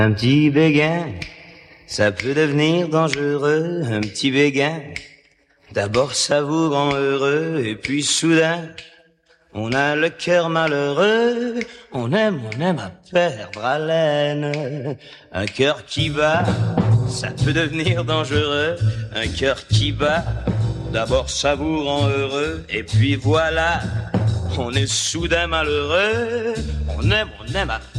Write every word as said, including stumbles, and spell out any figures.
Un petit béguin, ça peut devenir dangereux, un petit béguin. D'abord ça vous rend heureux, et puis soudain, on a le cœur malheureux. On aime, on aime à perdre haleine. Un cœur qui bat, ça peut devenir dangereux. Un cœur qui bat, d'abord ça vous rend heureux, et puis voilà, on est soudain malheureux. On aime, on aime à